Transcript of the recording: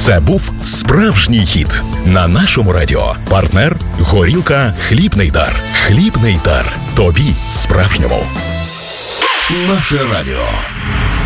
Це був справжній хіт на нашому радіо. Партнер «Горілка Хліб Нейдар». Хліб Нейдар. Тобі справжньому. Наше радіо.